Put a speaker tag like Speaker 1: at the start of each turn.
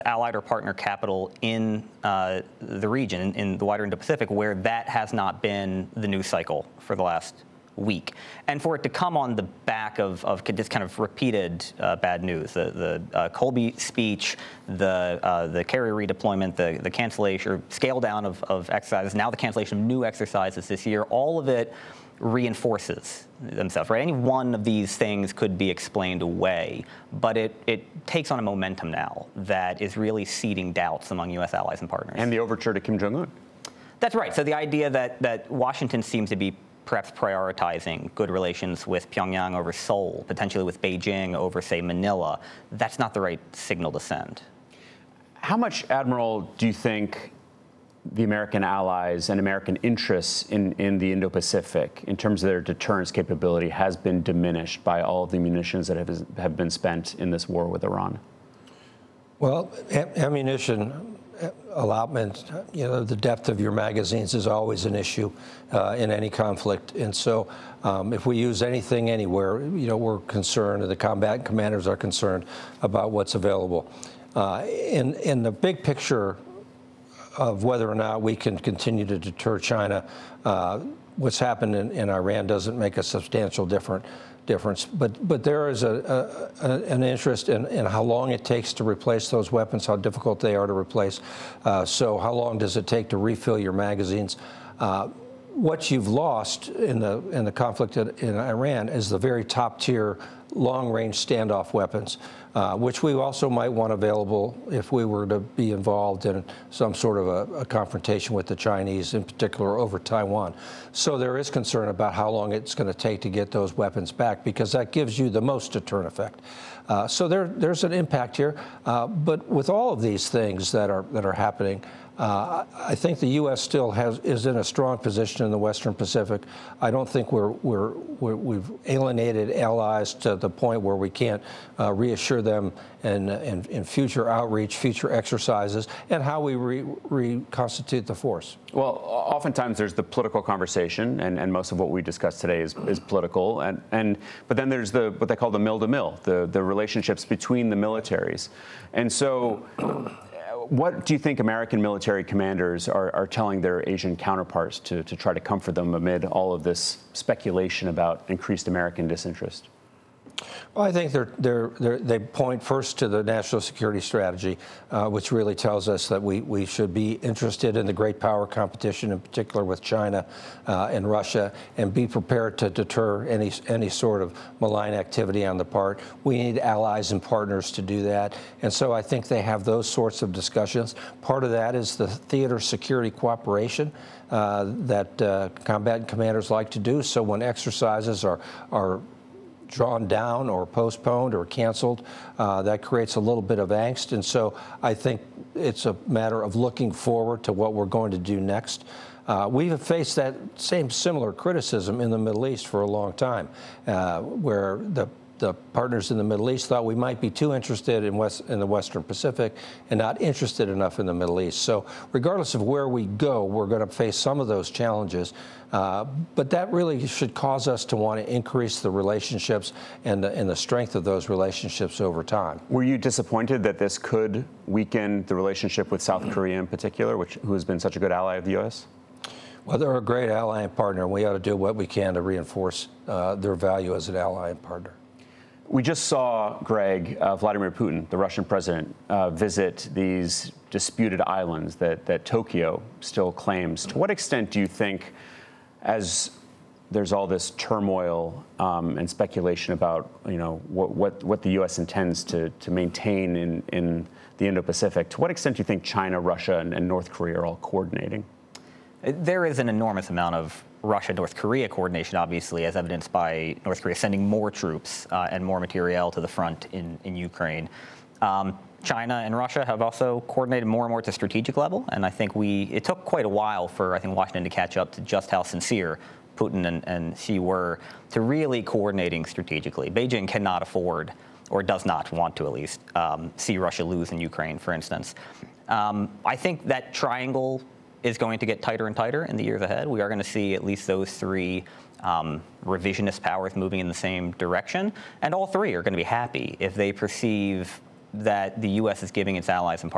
Speaker 1: allied or partner capital in the region, in the wider Indo-Pacific, where that has not been the news cycle for the last week. And for it to come on the back of this kind of repeated bad news, the Colby speech, the carrier redeployment, the cancellation or scale down of exercises, now the cancellation of new exercises this year, all of it reinforces themselves, right? Any one of these things could be explained away, but it takes on a momentum now that is really seeding doubts among U.S. allies and partners.
Speaker 2: And the overture to Kim Jong-un.
Speaker 1: That's right. So the idea that Washington seems to be perhaps prioritizing good relations with Pyongyang over Seoul, potentially with Beijing over, say, Manila, that's not the right signal to send.
Speaker 2: How much, Admiral, do you think the American allies and American interests in the Indo-Pacific, in terms of their deterrence capability, has been diminished by all of the munitions that have been spent in this war with Iran? Well,
Speaker 3: ammunition allotment, the depth of your magazines is always an issue in any conflict. And so if we use anything anywhere, we're concerned, the combatant commanders are concerned about what's available. In the big picture of whether or not we can continue to deter China, what's happened in Iran doesn't make a substantial difference. But there is an interest in how long it takes to replace those weapons, how difficult they are to replace. So how long does it take to refill your magazines? What you've lost in the conflict in Iran is the very top tier long-range standoff weapons, which we also might want available if we were to be involved in some sort of a confrontation with the Chinese, in particular over Taiwan. So there is concern about how long it's going to take to get those weapons back, because that gives you the most deterrent effect. So there's an impact here. But with all of these things that are happening, I think the U.S. still is in a strong position in the Western Pacific. I don't think we've alienated allies to the point where we can't reassure them in future outreach, future exercises, and how we reconstitute the force.
Speaker 2: Well, oftentimes there's the political conversation, and most of what we discussed today is political. But then there's what they call the mill-to-mill, the relationships between the militaries. And so what do you think American military commanders are telling their Asian counterparts to try to comfort them amid all of this speculation about increased American disinterest?
Speaker 3: Well, I think they point first to the national security strategy, which really tells us that we should be interested in the great power competition, in particular with China and Russia, and be prepared to deter any sort of malign activity on the part. We need allies and partners to do that. And so I think they have those sorts of discussions. Part of that is the theater security cooperation that combatant commanders like to do. So when exercises are drawn down or postponed or canceled, that creates a little bit of angst. And so I think it's a matter of looking forward to what we're going to do next. We have faced that similar criticism in the Middle East for a long time, where the partners in the Middle East thought we might be too interested in the Western Pacific and not interested enough in the Middle East. So regardless of where we go, we're going to face some of those challenges. But that really should cause us to want to increase the relationships and the strength of those relationships over time.
Speaker 2: Were you disappointed that this could weaken the relationship with South Korea in particular, who has been such a good ally of the U.S.?
Speaker 3: Well, they're a great ally and partner, and we ought to do what we can to reinforce their value as an ally and partner.
Speaker 2: We just saw, Greg, Vladimir Putin, the Russian president, visit these disputed islands that Tokyo still claims. To what extent do you think, as there's all this turmoil and speculation about what the U.S. intends to maintain in the Indo-Pacific, to what extent do you think China, Russia, and North Korea are all coordinating?
Speaker 1: There is an enormous amount of Russia-North Korea coordination, obviously, as evidenced by North Korea sending more troops and more materiel to the front in Ukraine. China and Russia have also coordinated more and more at the strategic level, and I think it took quite a while for, Washington to catch up to just how sincere Putin and Xi were to really coordinating strategically. Beijing cannot afford, or does not want to at least, see Russia lose in Ukraine, for instance. I think that triangle is going to get tighter and tighter in the years ahead. We are going to see at least those three revisionist powers moving in the same direction, and all three are going to be happy if they perceive that the U.S. is giving its allies and partners